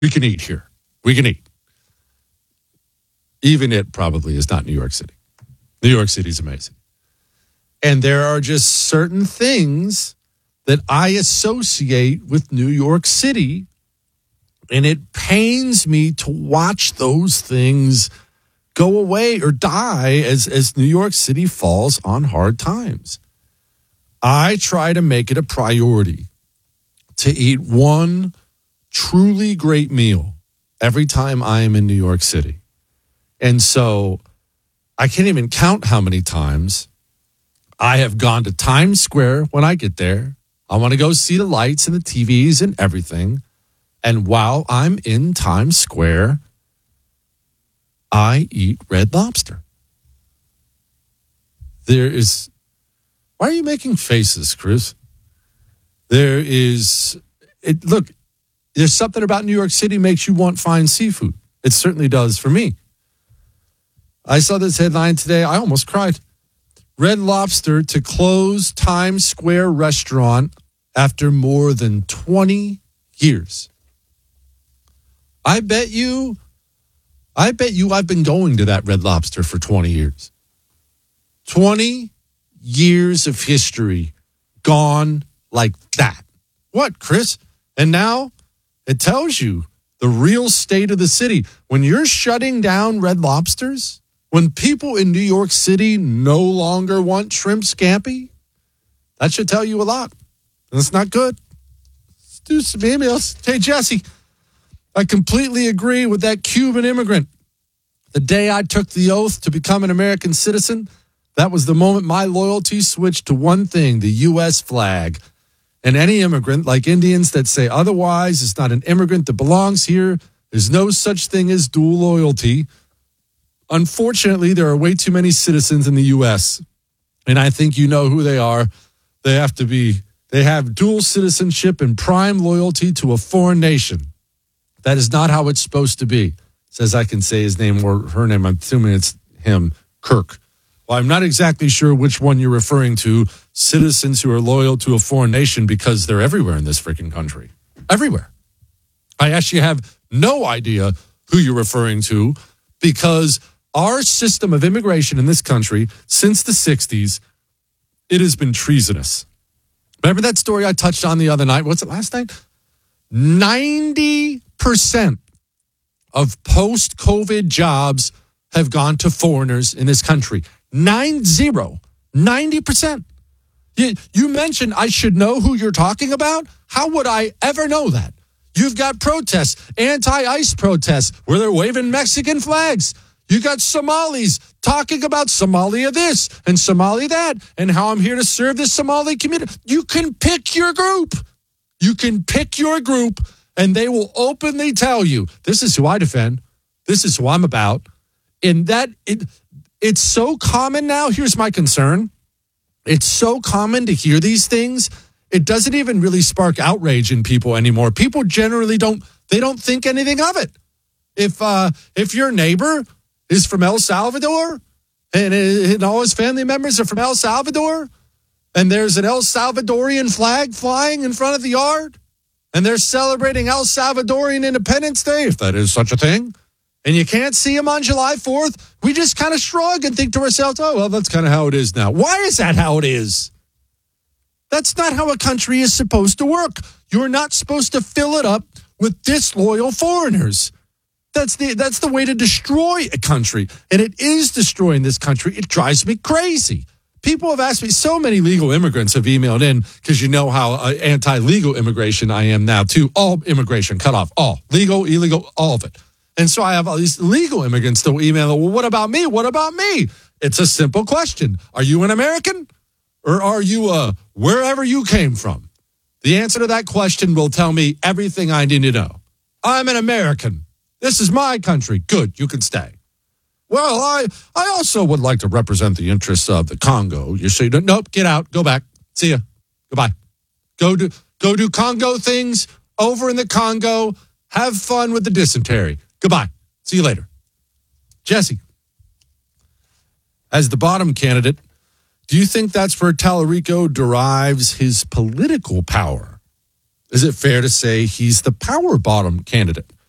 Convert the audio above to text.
We can eat here. We can eat. Even it probably is not New York City. New York City is amazing. And there are just certain things that I associate with New York City, and it pains me to watch those things go away or die as New York City falls on hard times. I try to make it a priority to eat one truly great meal every time I am in New York City. And so I can't even count how many times I have gone to Times Square when I get there. I want to go see the lights and the TVs and everything. And while I'm in Times Square, I eat Red Lobster. Why are you making faces, Chris? There's something about New York City makes you want fine seafood. It certainly does for me. I saw this headline today. I almost cried. Red Lobster to close Times Square restaurant after more than 20 years. I bet you I've been going to that Red Lobster for 20 years. 20 years of history gone like that. What, Chris? And now it tells you the real state of the city. When you're shutting down Red Lobsters, when people in New York City no longer want shrimp scampi, that should tell you a lot. That's not good. Let's do some emails. Hey, Jesse, I completely agree with that Cuban immigrant. The day I took the oath to become an American citizen, that was the moment my loyalty switched to one thing, the U.S. flag. And any immigrant, like Indians that say otherwise, is not an immigrant that belongs here. There's no such thing as dual loyalty. Unfortunately, there are way too many citizens in the U.S., and I think you know who they are. They have dual citizenship and prime loyalty to a foreign nation. That is not how it's supposed to be. Says I can say his name or her name. I'm assuming it's him, Kirk. Well, I'm not exactly sure which one you're referring to, citizens who are loyal to a foreign nation, because they're everywhere in this freaking country. Everywhere. I actually have no idea who you're referring to, because our system of immigration in this country since the 60s, it has been treasonous. Remember that story I touched on the other night? What's it last night? 90% of post-COVID jobs have gone to foreigners in this country. 90%. You mentioned I should know who you're talking about. How would I ever know that? You've got protests, anti-ICE protests, where they're waving Mexican flags. You got Somalis talking about Somalia this and Somalia that and how I'm here to serve the Somali community. You can pick your group. And they will openly tell you, this is who I defend. This is who I'm about. And it's so common now. Here's my concern. It's so common to hear these things. It doesn't even really spark outrage in people anymore. People generally don't think anything of it. If your neighbor is from El Salvador and all his family members are from El Salvador and there's an El Salvadorian flag flying in front of the yard and they're celebrating El Salvadorian Independence Day, if that is such a thing, and you can't see them on July 4th, we just kind of shrug and think to ourselves, oh, well, that's kind of how it is now. Why is that how it is? That's not how a country is supposed to work. You're not supposed to fill it up with disloyal foreigners. That's the way to destroy a country. And it is destroying this country. It drives me crazy. People have asked me, so many legal immigrants have emailed in, because you know how anti-legal immigration I am now too. All immigration cut off, all legal, illegal, all of it. And so I have all these legal immigrants still emailing, well, what about me? What about me? It's a simple question. Are you an American or are you wherever you came from? The answer to that question will tell me everything I need to know. I'm an American. This is my country. Good, you can stay. Well, I also would like to represent the interests of the Congo. You say, nope, get out, go back. See ya. Goodbye. Go do Congo things over in the Congo. Have fun with the dysentery. Goodbye. See you later. Jesse, as the bottom candidate, do you think that's where Tallarico derives his political power? Is it fair to say he's the power bottom candidate?